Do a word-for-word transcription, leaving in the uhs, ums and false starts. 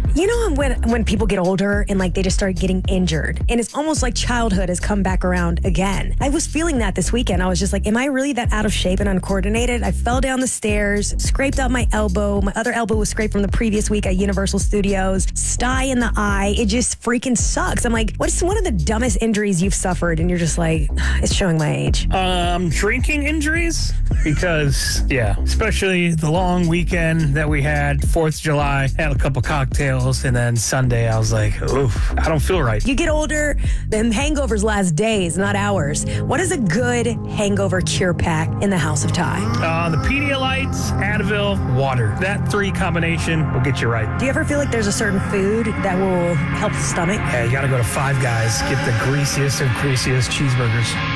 injured. You know when when people get older and like they just start getting injured and it's almost like childhood has come back around again. I was feeling that this weekend. I was just like, am I really that out of shape and uncoordinated? I fell down the stairs, scraped out my elbow. My other elbow was scraped from the previous week at Universal Studios. Sty in the eye. It just freaking sucks. I'm like, what's one of the dumbest injuries you've suffered? And you're just like, it's showing my age. Um, drinking injuries, because yeah, especially the long weekend that we had, fourth of July, had a couple cocktails, and then Sunday I was like, oof, I don't feel right. You get older, them hangovers last days, not hours. What is a good hangover cure pack in the House of Ty? Uh, the Pedialytes, Advil, water. That three combination will get you right. Do you ever feel like there's a certain food that will help the stomach? Yeah, you gotta go to Five Guys, get the greasiest of greasiest cheeseburgers.